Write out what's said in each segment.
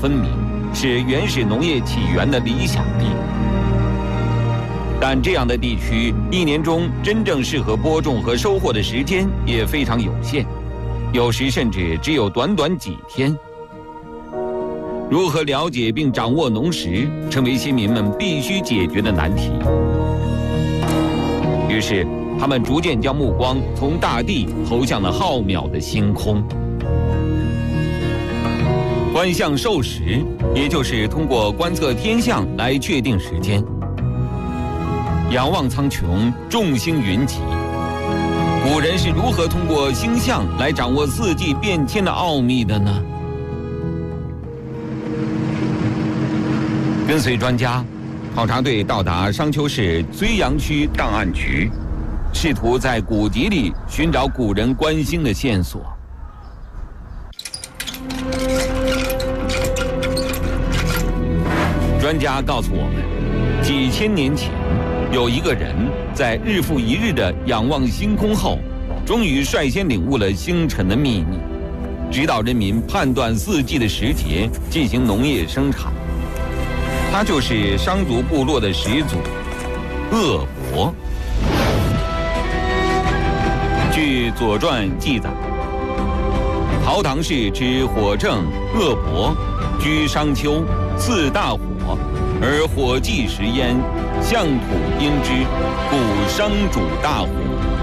分明，是原始农业起源的理想地。但这样的地区，一年中真正适合播种和收获的时间也非常有限，有时甚至只有短短几天。如何了解并掌握农时，成为先民们必须解决的难题。于是，他们逐渐将目光从大地投向了浩渺的星空。观象授时，也就是通过观测天象来确定时间。仰望苍穹，众星云集。古人是如何通过星象来掌握四季变迁的奥秘的呢？跟随专家，考察队到达商丘市睢阳区档案局，试图在古籍里寻找古人观星的线索。专家告诉我们，几千年前，有一个人在日复一日的仰望星空后，终于率先领悟了星辰的秘密，指导人民判断四季的时节，进行农业生产。他就是商族部落的始祖鄂伯。据《左传》记载，陶唐氏之火正鄂伯，居商丘，祀大火，而火既时焉，象土因之，故商主大火。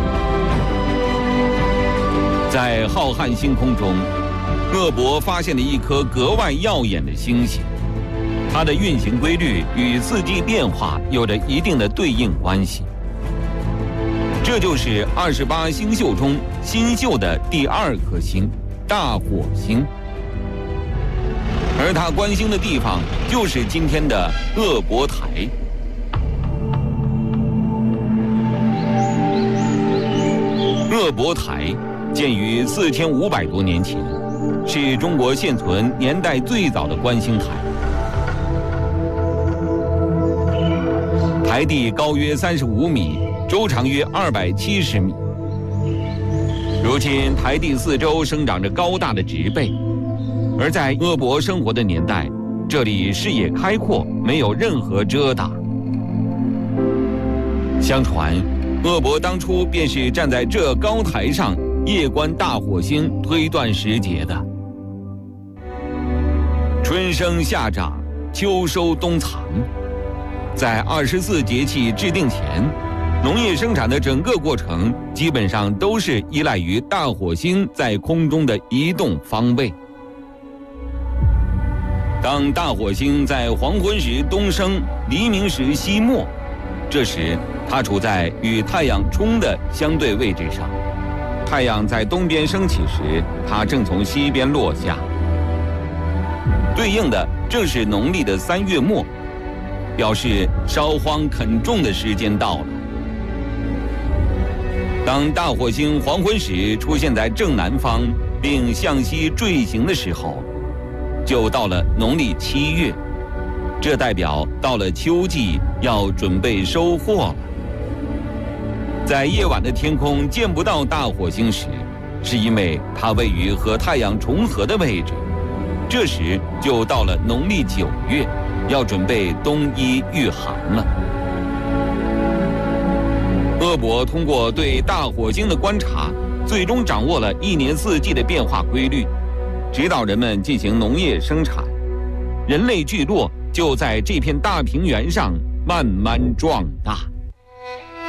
在浩瀚星空中，鄂伯发现了一颗格外耀眼的星星，它的运行规律与四季变化有着一定的对应关系。这就是28星宿中新宿的第2颗星——大火星。而它观星的地方就是今天的鄂伯台。鄂伯台建于4500多年前，是中国现存年代最早的观星台。台地高约35米，周长约270米。如今台地四周生长着高大的植被，而在鄂伯生活的年代，这里视野开阔，没有任何遮挡。相传，鄂伯当初便是站在这高台上夜观大火星推断时节的。春生夏长，秋收冬藏。在24节气制定前，农业生产的整个过程基本上都是依赖于大火星在空中的移动方位。当大火星在黄昏时东升，黎明时西没，这时它处在与太阳冲的相对位置上。太阳在东边升起时，它正从西边落下。对应的正是农历的3月末，表示烧荒垦种的时间到了。当大火星黄昏时出现在正南方，并向西坠行的时候，就到了农历7月，这代表到了秋季，要准备收获了。在夜晚的天空见不到大火星时，是因为它位于和太阳重合的位置，这时就到了农历9月，要准备冬衣御寒了。鄂伯通过对大火星的观察，最终掌握了一年四季的变化规律，指导人们进行农业生产。人类聚落就在这片大平原上慢慢壮大。